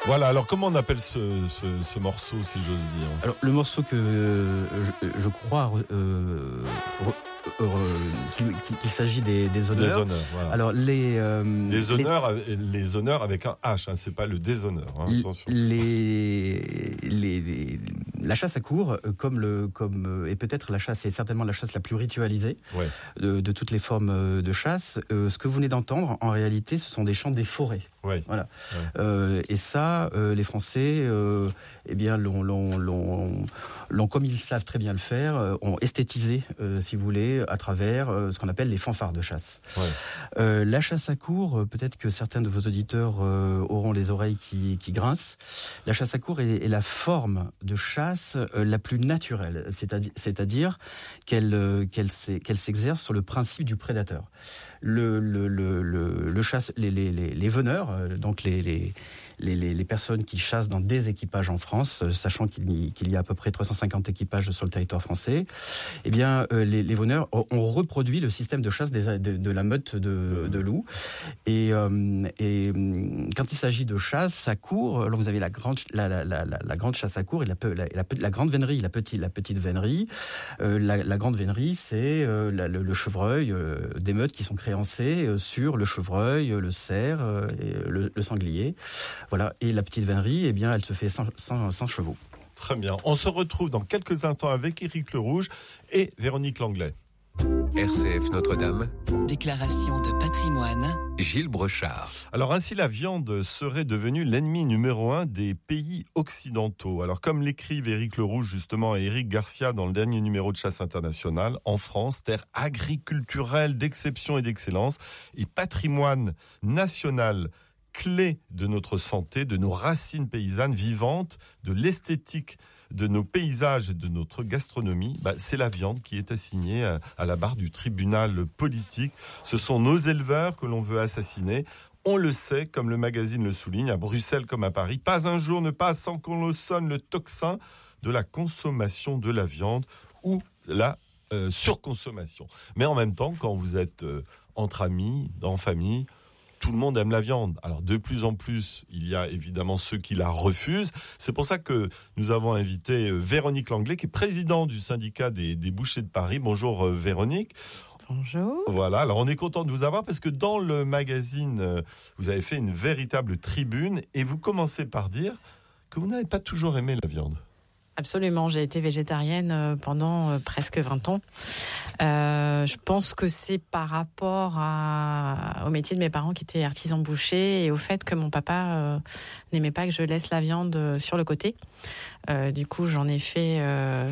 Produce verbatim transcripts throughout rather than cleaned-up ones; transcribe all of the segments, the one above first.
Voilà, alors comment on appelle ce, ce, ce morceau, si j'ose dire? Alors, le morceau que euh, je, je crois euh, euh, qu'il, qu'il s'agit des, des honneurs. Des honneurs, voilà. Alors, les, euh, les honneurs, les, les honneurs avec un H, hein, c'est pas le déshonneur. Hein, attention. Les, les, les, la chasse à courre, comme le, comme et peut-être la chasse, est certainement la chasse la plus ritualisée ouais. de, de toutes les formes de chasse. Euh, ce que vous venez d'entendre, en réalité, ce sont des chants des forêts. Ouais. Voilà. Ouais. Euh, et ça, euh, les Français, euh, eh bien, l'ont, l'ont, l'ont, l'ont, comme ils savent très bien le faire, euh, ont esthétisé, euh, si vous voulez, à travers euh, ce qu'on appelle les fanfares de chasse. Ouais. Euh, la chasse à courre, euh, peut-être que certains de vos auditeurs euh, auront les oreilles qui, qui grincent. La chasse à courre est, est la forme de chasse euh, la plus naturelle, c'est-à-dire, c'est-à-dire qu'elle, euh, qu'elle, qu'elle s'exerce sur le principe du prédateur. Le, le, le, le, le chasse, les, les, les, les veneurs, euh, donc les, les Les, les, les personnes qui chassent dans des équipages en France, sachant qu'il y, qu'il y a à peu près trois cent cinquante équipages sur le territoire français, eh bien, euh, les, les veneurs ont reproduit le système de chasse des, de, de la meute de, de loups. Et, euh, et quand il s'agit de chasse à courre, alors vous avez la grande, la, la, la, la grande chasse à courre et la, la, la, la grande vénerie, la petite, la petite vénerie. Euh, la, la grande vénerie, c'est euh, la, le, le chevreuil, euh, des meutes qui sont créancées euh, sur le chevreuil, le cerf euh, et le, le sanglier. Voilà. Et la petite vénerie, eh bien, elle se fait sans, sans, sans chevaux. Très bien. On se retrouve dans quelques instants avec Éric Le Rouge et Véronique Langlais. R C F Notre-Dame. Déclaration de patrimoine. Gilles Brochard. Alors ainsi, la viande serait devenue l'ennemi numéro un des pays occidentaux. Alors comme l'écrivent Éric Le Rouge justement et Éric Garcia dans le dernier numéro de Chasse Internationale, en France, terre agriculturelle d'exception et d'excellence et patrimoine national clé de notre santé, de nos racines paysannes vivantes, de l'esthétique de nos paysages et de notre gastronomie, bah, c'est la viande qui est assignée à, à la barre du tribunal politique. Ce sont nos éleveurs que l'on veut assassiner. On le sait, comme le magazine le souligne, à Bruxelles comme à Paris. Pas un jour ne passe sans qu'on le sonne le tocsin de la consommation de la viande ou la euh, surconsommation. Mais en même temps, quand vous êtes euh, entre amis, en famille, tout le monde aime la viande. Alors de plus en plus, il y a évidemment ceux qui la refusent. C'est pour ça que nous avons invité Véronique Langlais, qui est présidente du syndicat des, des bouchers de Paris. Bonjour Véronique. Bonjour. Voilà, alors on est content de vous avoir parce que dans le magazine, vous avez fait une véritable tribune et vous commencez par dire que vous n'avez pas toujours aimé la viande. Absolument, j'ai été végétarienne pendant presque vingt ans. Euh, je pense que c'est par rapport à, au métier de mes parents qui étaient artisans bouchers et au fait que mon papa euh, n'aimait pas que je laisse la viande sur le côté. Euh, du coup, j'en ai fait euh,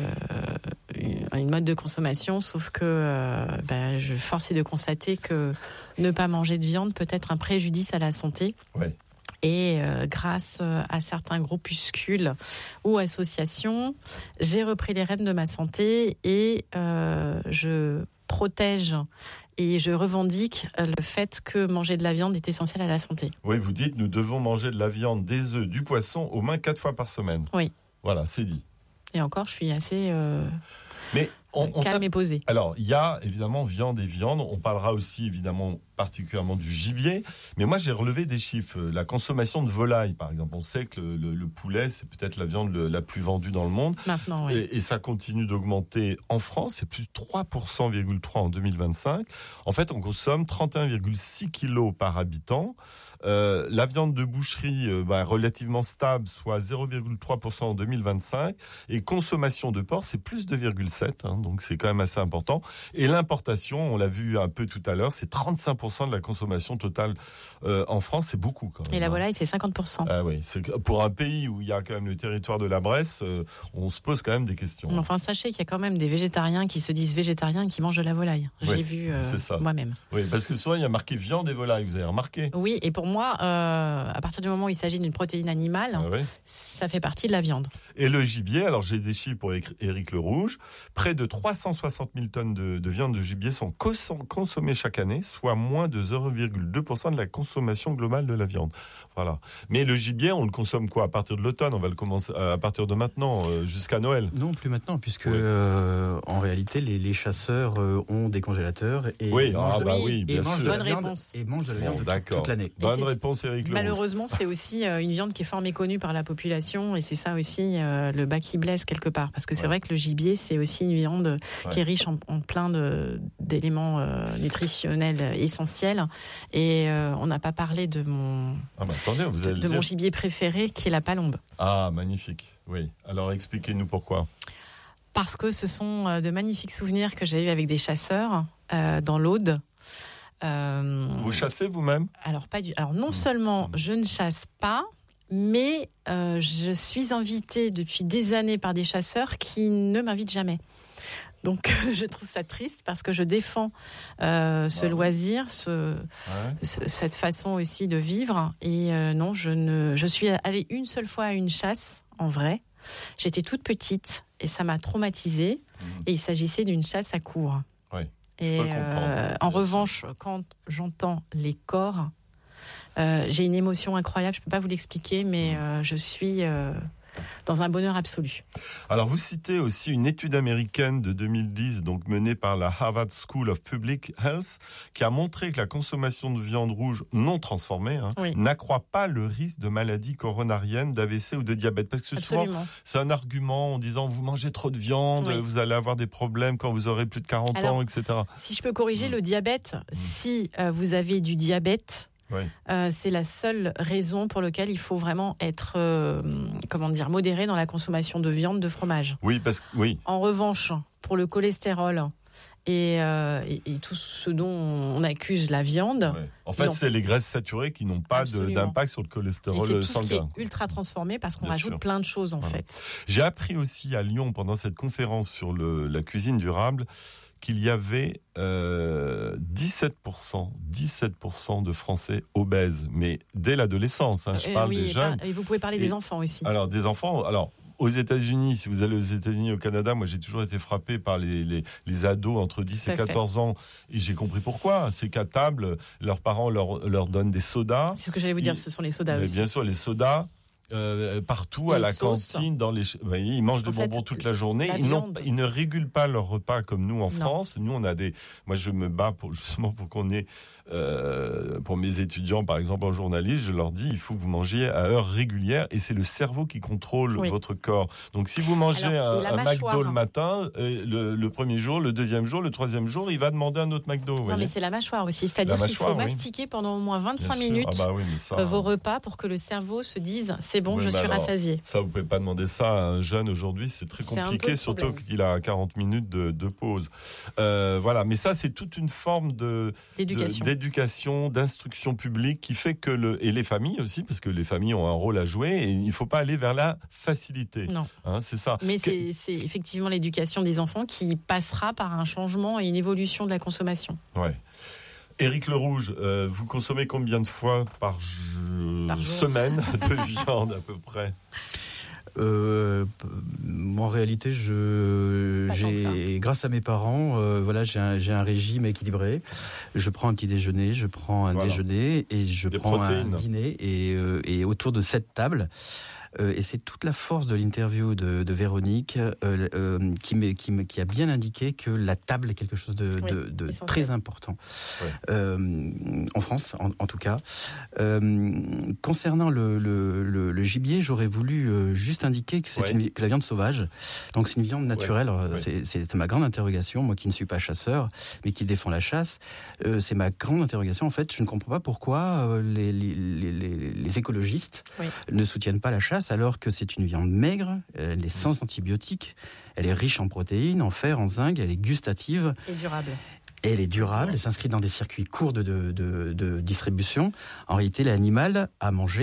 une mode de consommation, sauf que euh, ben, je force est de constater que ne pas manger de viande peut être un préjudice à la santé. Ouais. Et euh, grâce à certains groupuscules ou associations, j'ai repris les rênes de ma santé et euh, je protège et je revendique le fait que manger de la viande est essentiel à la santé. Oui, vous dites nous devons manger de la viande, des œufs, du poisson au moins quatre fois par semaine. Oui. Voilà, c'est dit. Et encore, je suis assez... Euh... Mais on, on calme et posé. Alors, il y a évidemment viande et viande. On parlera aussi évidemment particulièrement du gibier. Mais moi, j'ai relevé des chiffres. La consommation de volaille, par exemple. On sait que le, le, le poulet, c'est peut-être la viande le, la plus vendue dans le monde. Maintenant, oui. Et, et ça continue d'augmenter en France. C'est plus trois pour cent virgule trois en deux mille vingt-cinq. En fait, on consomme trente et un virgule six kilos par habitant. Euh, la viande de boucherie, euh, bah, relativement stable, soit zéro virgule trois pour cent en deux mille vingt-cinq. Et consommation de porc, c'est plus deux virgule sept. Hein, donc, c'est quand même assez important. Et l'importation, on l'a vu un peu tout à l'heure, c'est trente-cinq pour cent de la consommation totale euh, en France. C'est beaucoup quand même. Et la volaille, c'est cinquante pour cent. Ah oui, c'est pour un pays où il y a quand même le territoire de la Bresse, euh, on se pose quand même des questions. Mais enfin, sachez qu'il y a quand même des végétariens qui se disent végétariens et qui mangent de la volaille. J'ai oui, vu euh, moi-même. Oui, parce que souvent, il y a marqué viande et volaille, vous avez remarqué ? Oui, et pour moi, euh, à partir du moment où il s'agit d'une protéine animale, ah oui. ça fait partie de la viande. Et le gibier, alors j'ai des chiffres pour Éric Le Rouge, près de trois cent soixante mille tonnes de, de viande de gibier sont consommées chaque année, soit moins de zéro virgule deux pour cent de la consommation globale de la viande. Voilà. Mais le gibier, on le consomme quoi ? À partir de l'automne, on va le commencer à partir de maintenant, euh, jusqu'à Noël. Non, plus maintenant, puisque Oui. euh, en réalité, les, les chasseurs euh, ont des congélateurs et Oui, mangent ah de, bah oui, oui, et bien mangent sûr. de la Bonne viande, réponse. et mangent de la viande Bon, toute, d'accord. toute l'année. Bonne c'est- réponse, Éric Leroux. Malheureusement, c'est aussi euh, une viande qui est fort méconnue par la population et c'est ça aussi euh, le bas qui blesse quelque part. Parce que c'est Ouais. vrai que le gibier, c'est aussi une viande Ouais. qui est riche en, en plein de, d'éléments euh, nutritionnels essentiels. Et euh, on n'a pas parlé de mon, Ah bah attendez, vous de, allez le de dire. mon gibier préféré qui est la palombe. Ah, magnifique. Oui. Alors expliquez-nous pourquoi. Parce que ce sont euh, de magnifiques souvenirs que j'ai eus avec des chasseurs euh, dans l'Aude. Euh, Vous chassez vous-même ? Alors, pas du... Alors non Mmh. seulement Mmh. je ne chasse pas, mais euh, je suis invitée depuis des années par des chasseurs qui ne m'invitent jamais. Donc je trouve ça triste parce que je défends euh, ce Bah oui. loisir, ce, Ouais. ce- cette façon aussi de vivre. Et euh, non, je, ne, je suis allée une seule fois à une chasse, en vrai. J'étais toute petite et ça m'a traumatisée. Mmh. Et il s'agissait d'une chasse à courre. Oui, Et peux comprendre, euh, bien en sûr. revanche, quand j'entends les corps, euh, j'ai une émotion incroyable. Je ne peux pas vous l'expliquer, mais euh, je suis euh, dans un bonheur absolu. Alors, vous citez aussi une étude américaine de deux mille dix, donc menée par la Harvard School of Public Health, qui a montré que la consommation de viande rouge non transformée hein, Oui. n'accroît pas le risque de maladies coronariennes, d'A V C ou de diabète. Parce que souvent, Absolument. c'est un argument en disant vous mangez trop de viande, Oui. vous allez avoir des problèmes quand vous aurez plus de quarante Alors, ans, et cetera. Si je peux corriger Mm. le diabète, si euh, vous avez du diabète, Oui. euh, c'est la seule raison pour laquelle il faut vraiment être, euh, comment dire, modéré dans la consommation de viande, de fromage. Oui, parce que oui. En revanche, pour le cholestérol et, euh, et, et tout ce dont on accuse la viande, Ouais. En fait, Non. c'est les graisses saturées qui n'ont pas de- Absolument. d'impact sur le et cholestérol c'est tout ce qui est sanguin. ultra transformé parce qu'on Bien rajoute sûr. plein de choses en Voilà. fait. J'ai appris aussi à Lyon pendant cette conférence sur le- la cuisine durable qu'il y avait euh, dix-sept pour cent, dix-sept pour cent de Français obèses, mais dès l'adolescence. hein, je Euh, parle oui, des et, jeunes. par- et vous pouvez parler Et- des enfants aussi. Alors des enfants. Alors aux États-Unis, si vous allez aux États-Unis, au Canada, moi j'ai toujours été frappé par les, les, les ados entre dix Tout à et fait. quatorze ans, et j'ai compris pourquoi. C'est qu'à table, leurs parents leur, leur donnent des sodas. C'est ce que j'allais vous dire, il- ce sont les sodas Mais aussi. bien sûr, les sodas. euh, partout, Les à la sauces. cantine, dans les. ch- Vous voyez, ils mangent En des fait, bonbons toute la journée. la Ils, n'ont- viande- ils ne régulent pas leur repas comme nous en Non. France. Nous, on a des. Moi, je me bats pour justement pour qu'on ait. euh, pour mes étudiants, par exemple, en journalisme, je leur dis il faut que vous mangiez à heure régulière et c'est le cerveau qui contrôle Oui. votre corps. Donc, si vous mangez Alors, un, et la un mâchoire. McDo le matin, euh, le, le premier jour, le deuxième jour, le troisième jour, il va demander un autre McDo. vous Non, voyez. mais c'est la mâchoire aussi. C'est-à-dire La qu'il faut mâchoire, oui. mastiquer pendant au moins Bien vingt-cinq sûr. minutes Ah bah oui, mais ça, euh, vos repas pour que le cerveau se dise c'est bon, Oui, je mais suis alors, rassasié. Ça, vous pouvez pas demander ça à un jeune aujourd'hui, c'est très C'est un peu compliqué, le surtout problème. qu'il a quarante minutes de, de pause. Euh, voilà, mais ça, c'est toute une forme de, L'éducation. de- d'éducation, d'instruction publique qui fait que le et les familles aussi, parce que les familles ont un rôle à jouer et il faut pas aller vers la facilité. Non. Hein, c'est ça. Mais Que- c'est c'est effectivement l'éducation des enfants qui passera par un changement et une évolution de la consommation. Ouais. Éric Le Rouge, euh, vous consommez combien de fois par, je- Par jour. semaine de viande à peu près? Euh, p- en réalité, je, Pas tant que j'ai, grâce à mes parents, euh, voilà, j'ai un, j'ai un régime équilibré. Je prends un petit déjeuner, je prends un Voilà. déjeuner et je Des prends protéines. un dîner. Et, euh, et autour de cette table, euh, et c'est toute la force de l'interview de, de Véronique euh, euh, qui, m'est- qui, m'est- qui a bien indiqué que la table est quelque chose de, Oui, de- de essentiel. très important. Ouais. Euh, en France, en, en tout cas. Euh, concernant le, le, le, le gibier, j'aurais voulu euh, juste indiquer que c'est Ouais. une vi- que la viande sauvage, donc c'est une viande naturelle. Ouais. Ouais. C'est, c'est, c'est ma grande interrogation, moi qui ne suis pas chasseur, mais qui défend la chasse. Euh, c'est ma grande interrogation. En fait, je ne comprends pas pourquoi euh, les, les, les, les, les écologistes Oui. ne soutiennent pas la chasse, alors que c'est une viande maigre, elle est sans antibiotiques, elle est riche en protéines, en fer, en zinc, elle est gustative. Et durable. Et elle est durable, elle s'inscrit dans des circuits courts de, de, de, de distribution. En réalité, l'animal a mangé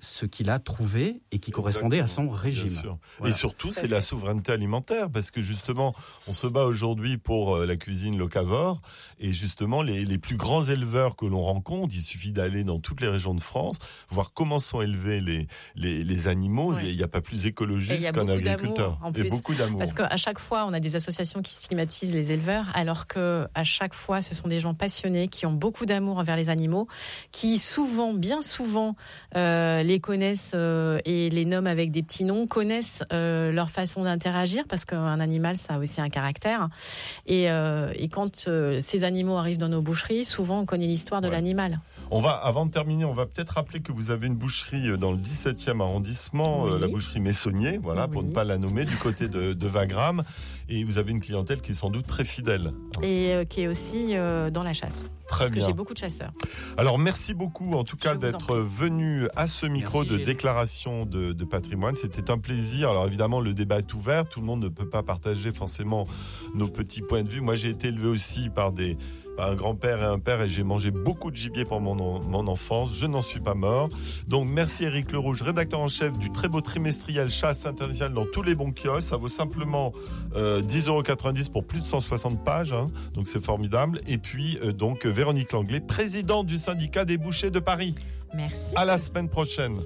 ce qu'il a trouvé et qui correspondait Exactement, à son régime. Bien sûr. Voilà. Et surtout, c'est la souveraineté alimentaire, parce que justement, on se bat aujourd'hui pour la cuisine locavore, et justement, les, les plus grands éleveurs que l'on rencontre, il suffit d'aller dans toutes les régions de France, voir comment sont élevés les, les, les animaux. Ouais. Il n'y a pas plus écologiste qu'un agriculteur. En plus, et beaucoup d'amour. Parce qu'à chaque fois, on a des associations qui stigmatisent les éleveurs, alors qu'à chaque fois, ce sont des gens passionnés, qui ont beaucoup d'amour envers les animaux, qui souvent, bien souvent, euh, les connaissent euh, et les nomment avec des petits noms, connaissent euh, leur façon d'interagir, parce qu'un animal, ça a aussi un caractère. Et, euh, et quand euh, ces animaux arrivent dans nos boucheries, souvent, on connaît l'histoire de ouais. l'animal. On va, avant de terminer, on va peut-être rappeler que vous avez une boucherie dans le dix-septième arrondissement, oui. euh, la boucherie Messonnier, voilà, oui. pour ne pas la nommer, du côté de, de Wagram. Et vous avez une clientèle qui est sans doute très fidèle. Et euh, qui est aussi euh, dans la chasse. Très parce bien. que j'ai beaucoup de chasseurs. Alors, merci beaucoup, en tout cas, d'être venu à ce micro merci, de Gilles. Déclaration de, de patrimoine. C'était un plaisir. Alors, évidemment, le débat est ouvert. Tout le monde ne peut pas partager forcément nos petits points de vue. Moi, j'ai été élevé aussi par des... un grand-père et un père, et j'ai mangé beaucoup de gibier pendant mon, mon enfance. Je n'en suis pas mort. Donc, merci Éric Le Rouge, rédacteur en chef du très beau trimestriel Chasse Internationale dans tous les bons kiosques. Ça vaut simplement euh, dix euros quatre-vingt-dix pour plus de cent soixante pages. Hein. Donc, c'est formidable. Et puis, euh, donc, Véronique Langlais, présidente du syndicat des bouchers de Paris. Merci. À la semaine prochaine.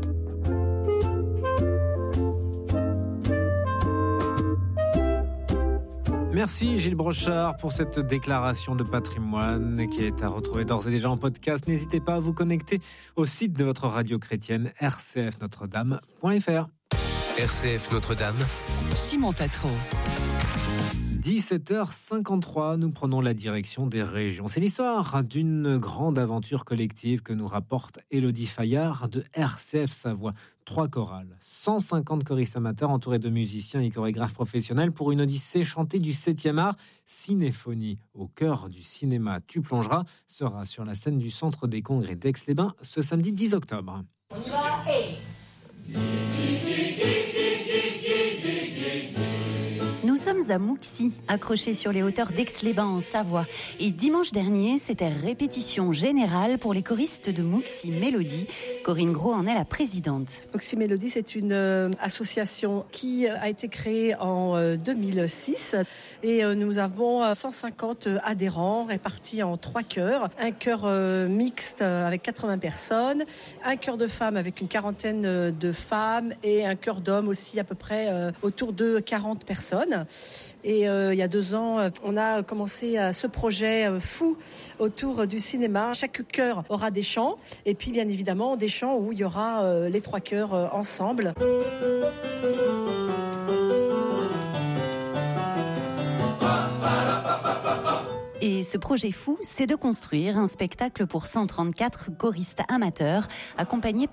Merci Gilles Brochard pour cette déclaration de patrimoine qui est à retrouver d'ores et déjà en podcast. N'hésitez pas à vous connecter au site de votre radio chrétienne r c f notre dame point f r. R C F Notre-Dame, Simon Tatro. dix-sept heures cinquante-trois, nous prenons la direction des régions. C'est l'histoire d'une grande aventure collective que nous rapporte Élodie Fayard de R C F Savoie. Trois chorales, cent cinquante choristes amateurs entourés de musiciens et chorégraphes professionnels pour une odyssée chantée du septième art. Cinéphonie au cœur du cinéma Tu plongeras sera sur la scène du Centre des Congrès d'Aix-les-Bains ce samedi dix octobre. On y va et... Nous sommes à Mouxy, accrochés sur les hauteurs d'Aix-les-Bains en Savoie. Et dimanche dernier, c'était répétition générale pour les choristes de Mouxy Mélodie. Corinne Gros en est la présidente. Mouxy Mélodie, c'est une euh, association qui a été créée en euh, deux mille six. Et euh, nous avons cent cinquante adhérents répartis en trois chœurs. Un chœur euh, mixte avec quatre-vingts personnes, un chœur de femmes avec une quarantaine de femmes et un chœur d'hommes aussi à peu près euh, autour de quarante personnes. Et euh, il y a deux ans, on a commencé à ce projet fou autour du cinéma. Chaque chœur aura des chants et puis bien évidemment des chants où il y aura euh, les trois chœurs euh, ensemble. Et ce projet fou, c'est de construire un spectacle pour cent trente-quatre choristes amateurs accompagnés par